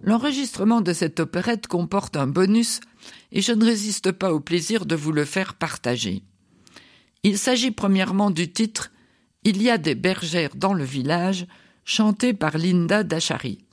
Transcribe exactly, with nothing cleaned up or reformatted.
L'enregistrement de cette opérette comporte un bonus et je ne résiste pas au plaisir de vous le faire partager. Il s'agit premièrement du titre « Il y a des bergères dans le village » chanté par Linda Dachary.